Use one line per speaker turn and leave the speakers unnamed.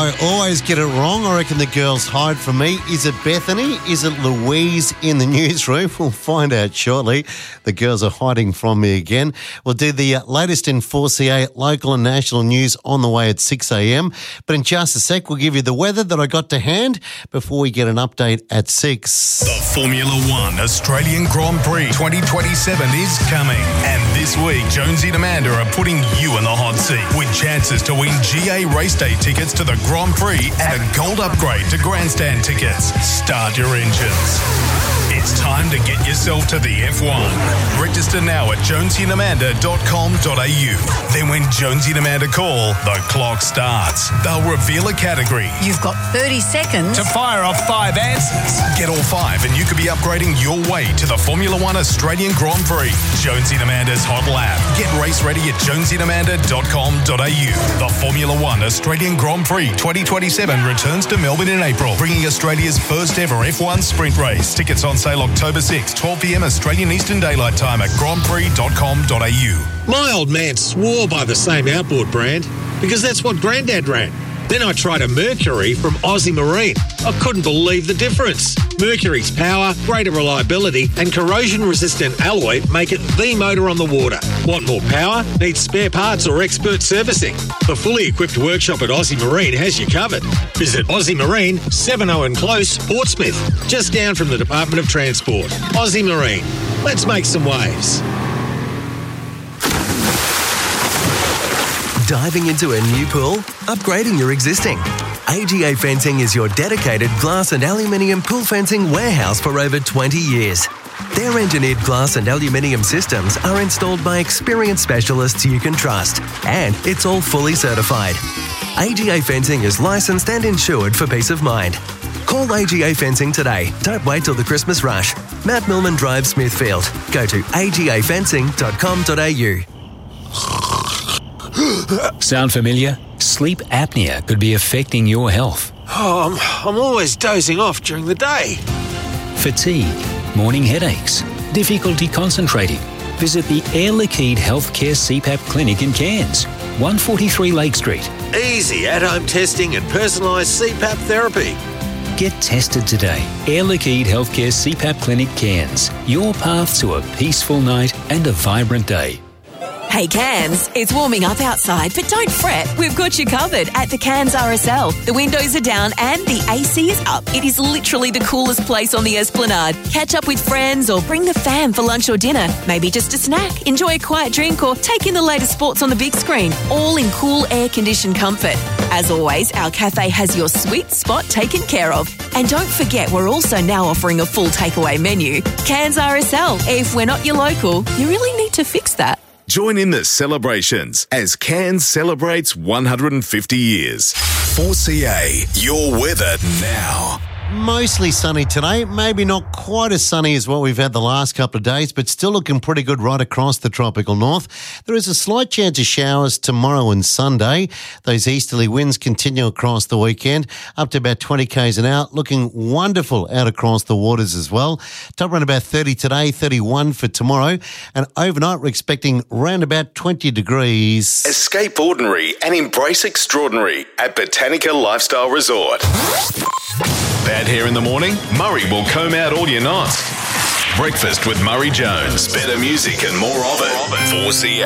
I always get it wrong. I reckon the girls hide from me. Is it Bethany? Is it Louise in the newsroom? We'll find out shortly. The girls are hiding from me again. We'll do the latest in 4CA local and national news on the way at 6 a.m. But in just a sec, we'll give you the weather that I got to hand before we get an update at 6.
The Formula One Australian Grand Prix 2027 is coming. And this week, Jonesy and Amanda are putting you in the hot seat with chances to win GA race day tickets to the Grand Prix and a gold upgrade to grandstand tickets. Start your engines. It's time to get yourself to the F1. Register now at jonesyandamanda.com.au. Then when Jonesy and Amanda call, the clock starts. They'll reveal a category.
You've got 30 seconds
to fire off 5 answers. Get all 5 and you could be upgrading your way to the Formula One Australian Grand Prix. Jonesy and Amanda's hot lap. Get race ready at jonesyandamanda.com.au. The Formula One Australian Grand Prix 2027 returns to Melbourne in April, bringing Australia's first ever F1 sprint race. Tickets on sale October 6, 12 p.m. Australian Eastern Daylight Time at grandprix.com.au.
My old man swore by the same outboard brand because that's what Grandad ran. Then I tried a Mercury from Aussie Marine. I couldn't believe the difference. Mercury's power, greater reliability and corrosion-resistant alloy make it the motor on the water. Want more power? Need spare parts or expert servicing? The fully equipped workshop at Aussie Marine has you covered. Visit Aussie Marine, 70 and Close, Portsmouth, just down from the Department of Transport. Aussie Marine. Let's make some waves.
Diving into a new pool? Upgrading your existing? AGA Fencing is your dedicated glass and aluminium pool fencing warehouse for over 20 years. Their engineered glass and aluminium systems are installed by experienced specialists you can trust, and it's all fully certified. AGA Fencing is licensed and insured for peace of mind. Call AGA Fencing today. Don't wait till the Christmas rush. Matt Millman Drive, Smithfield. Go to agafencing.com.au.
Sound familiar? Sleep apnea could be affecting your health.
Oh, I'm always dozing off during the day.
Fatigue, morning headaches, difficulty concentrating. Visit the Air Liquide Healthcare CPAP Clinic in Cairns, 143 Lake Street.
Easy at-home testing and personalised CPAP therapy.
Get tested today. Air Liquide Healthcare CPAP Clinic Cairns. Your path to a peaceful night and a vibrant day.
Hey Cairns, it's warming up outside, but don't fret, we've got you covered at the Cairns RSL. The windows are down and the AC is up. It is literally the coolest place on the Esplanade. Catch up with friends or bring the fam for lunch or dinner. Maybe just a snack, enjoy a quiet drink or take in the latest sports on the big screen, all in cool air-conditioned comfort. As always, our cafe has your sweet spot taken care of. And don't forget, we're also now offering a full takeaway menu. Cairns RSL. If we're not your local, you really need to fix that.
Join in the celebrations as Cairns celebrates 150 years. 4CA, your weather now.
Mostly sunny today, maybe not quite as sunny as what we've had the last couple of days, but still looking pretty good right across the tropical north. There is a slight chance of showers tomorrow and Sunday. Those easterly winds continue across the weekend, up to about 20 k's an hour, looking wonderful out across the waters as well. Top around about 30 today, 31 for tomorrow, and overnight we're expecting around about 20 degrees.
Escape ordinary and embrace extraordinary at Botanica Lifestyle Resort. Bad hair in the morning? Murray will comb out all your knots. Breakfast with Murray Jones. Better music and more of it. 4CA.